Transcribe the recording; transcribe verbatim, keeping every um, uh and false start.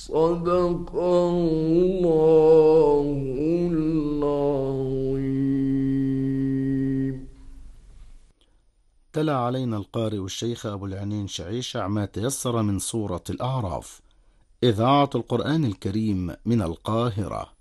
صدق الله العظيم. تلا علينا القارئ الشيخ أبو العنين شعيشع ما تيسر من سورة الأعراف، إذاعة القرآن الكريم من القاهرة.